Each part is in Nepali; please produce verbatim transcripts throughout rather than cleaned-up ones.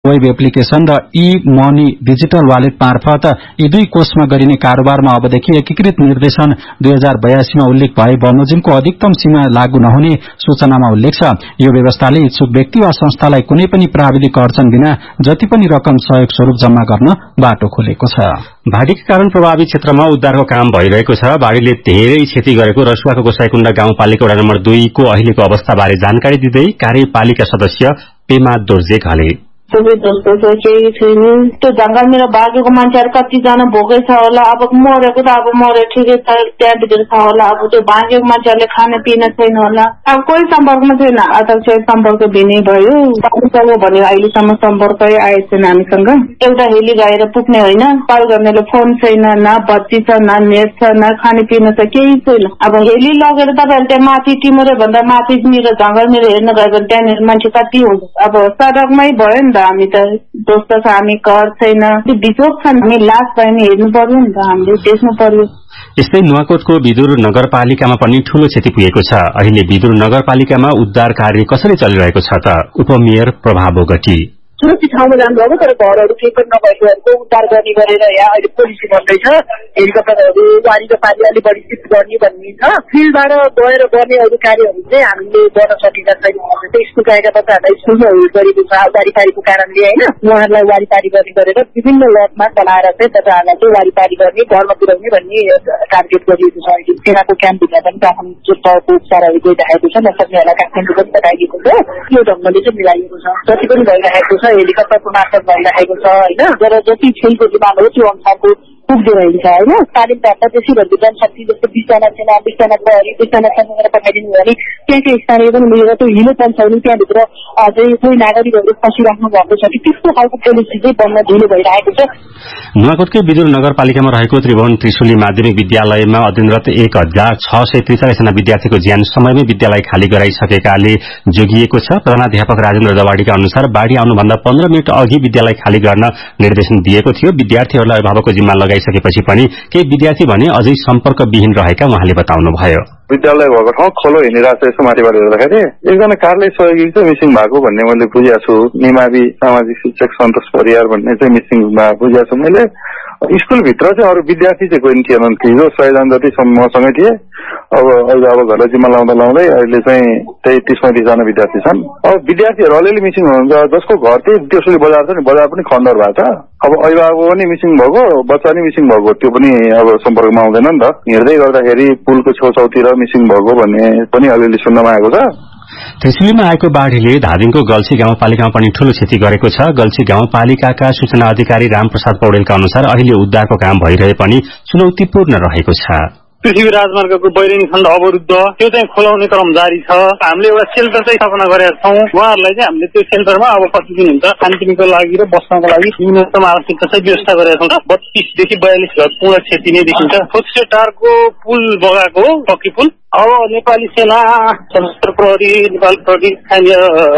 वेब एप्लिकेशन र ई मनी डिजिटल वालेट मार्फत यी दुई कोषमा गरिने कारोबारमा अबदेखि एकीकृत निर्देशन दुई हजार बयासी मा उल्लेख भए बमोजिमको अधिकतम सीमा लागू नहुने सूचनामा उल्लेख छ। यो व्यवस्थाले इच्छुक व्यक्ति वा संस्थालाई कुनै पनि प्राविधिक अडचन बिना जति पनि रकम सहयोग स्वरूप जम्मा गर्न बाटो खोलेको छ। बाढ़ीका कारण प्रभावित क्षेत्रमा उद्धारको काम भइरहेको छ। बाढ़ीले धेरै क्षति गरेको रसुवाको गोसाईकुण्ड गाउँपालिका वडा नम्बर दुई को अहिलेको अवस्थाबारे जानकारी दिँदै कार्यपालिका सदस्य पेमा दोर्जे घले सबै जस्तो छ केही छैन। त्यो जंगलतिर भागेको मान्छेहरु कतिजना भोकै छ होला, अब मरेको त अब मरे ठिकै छ, त्यहाँभित्र छ होला। अब त्यो भागेको मान्छेहरुले खाना पिना छैन होला, अब कोही सम्पर्कमा छैन। अध्यक्ष सम्पर्क दिने भयो पालिकाले भन्यो अहिलेसम्म सम्पर्कै आएको छैन हामीसँग। एउटा हेली गएर पुग्ने होइन, कल गर्नेले फोन छैन, न बत्ती छ, न नेट छ, न खाने पिना छ, केही छैन। अब हेली लगेर तपाईहरु त्यहाँ माथि टिमोरे भन्दा माथि निर जंगलतिर हेर्न गयो भने त्यहाँनिर मान्छे कति हुन्छ। अब सडकमै भयो नि त, हामी त दोस्त छ, हामी घर छैन, त्यो बिजोग छ, हामी लास भयो भने हेर्नु पर्यो नि त, हामीले देख्नु पर्यो। यस्तै नुवाकोटको विदुर नगरपालिकामा पनि ठूलो क्षति पुगेको छ। अहिले विदुर नगरपालिकामा उद्धार कार्य कसरी चलिरहेको छ त उपमेयर प्रभाव बोगटी सुरक्षित ठाउँमा जानुभएको तर घरहरू केही पनि नभएकोहरूको उद्धार गर्ने गरेर यहाँ अहिले पोलिसी भन्दैछ। हेलिकप्टरहरू वारीको पारी अलिक बढी शिफ्ट गर्ने भन्ने छ। फिल्डबाट गएर गर्ने अरू कार्यहरू चाहिँ हामीले गर्न सकेका छैनौँ। स्कुल गएका बच्चाहरूलाई स्कुलमा हेल्प गरेको छ वारीपारीको कारणले होइन। उहाँहरूलाई वारीपारी गर्ने गरेर विभिन्न लटमा चलाएर चाहिँ बच्चाहरूलाई चाहिँ वारीपारी गर्ने घरमा पुर्याउने भन्ने टार्गेट गरिएको छ। अहिले सेनाको क्याम्पभित्र पनि प्राथमिक तहको उपचारहरू गइरहेको छ। नसक्नेहरूलाई काठमाडौँ पनि बताइएको छ। यो ढङ्गले चाहिँ मिलाइएको छ। जति पनि भइरहेको छ हेलिकप्टरको मार्फत भइरहेको छ होइन। तर जति खेलको डिमान्ड हो त्यो अनुसारको पुग्दो रहेछ होइन। तालिम प्राप्त त्यसै भन्ने जनशक्ति जस्तो बिसजना सेना बिसजना प्रहरी बिसजना संसदमा पठाइदिनु भयो भने त्यहाँ चाहिँ स्थानीय पनि मिलेर त्यो हिलो पन्छौनी त्यहाँभित्र चाहिँ कोही नागरिकहरू फसिराख्नु भएको छ कि त्यस्तो खालको पोलिसी चाहिँ बन्न ढिलो भइरहेको छ। नुवाकोटकै विदुर नगरपालिकामा रहेको त्रिभुवन त्रिशुली माध्यमिक विद्यालयमा अध्ययनरत एक हजार छ सय त्रिचालिस जना विद्यार्थीको ज्यान समयमै विद्यालय खाली गराइसकेकाले जोगिएको छ। प्रधानाध्यापक राजेन्द्र दवाडीका अनुसार बाढ़ी आउनुभन्दा पन्ध्र मिनट अघि विद्यालय खाली गर्न निर्देशन दिएको थियो। विद्यार्थीहरूलाई अभिभावकको जिम्मा लगाइसकेपछि पनि केही विद्यार्थी भने अझै सम्पर्कविहीन रहेका उहाँले बताउनुभयो। विद्यालय भएको ठाउँ खोलो हिँडिरहेको छ। यसो माथिबाट हेर्दाखेरि एकजना कार्यालय सहयोगी चाहिँ मिसिङ भएको भन्ने मैले बुझेको छु। निमावि सामाजिक शिक्षक सन्तोष परियार भन्ने चाहिँ मिसिङ बुझेको छु मैले। स्कुलभित्र चाहिँ अरू विद्यार्थी चाहिँ कोही थिएनन्। हिजो सयजना जति मसँगै थिए। अब अहिले अब घरलाई जिम्मा लाउँदा लाउँदै अहिले चाहिँ त्यही तीस पैँतिसजना विद्यार्थी छन्। अब विद्यार्थीहरू अलिअलि मिसिङ हुनुहुन्छ जसको घर चाहिँ त्रिशुली बजार छ नि, बजार पनि खण्डर भएको छ। अब अभिभावक पनि मिसिङ भएको, बच्चा पनि मिसिङ भएको, त्यो पनि अब सम्पर्कमा आउँदैन नि त। हिँड्दै गर्दाखेरि पुलको छेउछाउतिर मिसिङ भएको भन्ने पनि अलिअलि सुन्नमा आएको छ। त्रिशुलीमा आएको बाढ़ीले धादिङको गल्छी गाउँपालिकामा पनि ठूलो क्षति गरेको छ। गल्छी गाउँपालिकाका सूचना अधिकारी रामप्रसाद पौडेलका अनुसार अहिले उद्धारको काम भइरहे पनि चुनौतीपूर्ण रहेको छ। पृथ्वी राजमार्गको बैरनी खण्ड अवरुद्ध, त्यो चाहिँ खोलाउने क्रम जारी छ। हामीले एउटा सेल्टर चाहिँ स्थापना गरेका छौँ। उहाँहरूलाई चाहिँ हामीले त्यो सेल्टरमा अब कति दिन हुन्छ खानपिनको लागि र बस्नको लागि न्यूनतम आवश्यकता चाहिँ व्यवस्था गरेका छौँ। बत्तीसदेखि बयालिस घर पूर्ण क्षति नै देखिन्छ। फोक्सेटारको पुल बगाएको पक्की पुल। अब नेपाली सेना, सशस्त्र प्रहरी, नेपाल प्रहरी, स्थानीय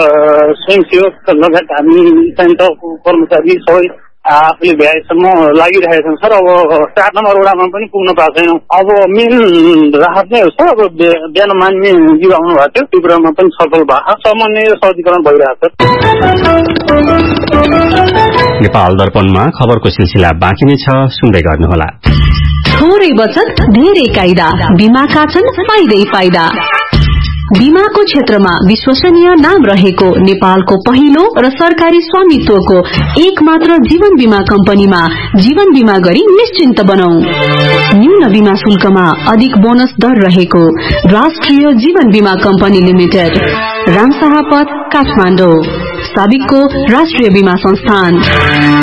स्वयंसेवक लगायत हामी स्थानीय तहको कर्मचारी सबै आफूले भ्याएसम्म लागिरहेका छन् सर। अब चार नम्बर वडामा पनि पुग्न पाएको छैनौँ। अब मेन राहत नै हो सर। अब बिहान मान्ने जीव आउनु भएको थियो, त्यो कुरामा पनि छलफल भएको छ। समन्वय सहजीकरण भइरहेको छ। नेपाल दर्पणमा खबरको सिलसिला बाँकी नै छ, सुन्दै गर्नुहोला। थोरै बचत धेरै कायदा, बीमाका छन् फाइदै फाइदा। बीमाको क्षेत्रमा विश्वसनीय नाम रहेको नेपालको पहिलो र सरकारी स्वामित्वको एक मात्र जीवन बीमा कम्पनीमा जीवन बीमा गरी निश्चिन्त बनौ। न्यून बीमा शुल्कमा अधिक बोनस दर रहेको राष्ट्रिय जीवन बीमा कम्पनी लिमिटेड, रामशाह पथ, काठमाडौँ। साबिकको राष्ट्रिय बीमा संस्थान।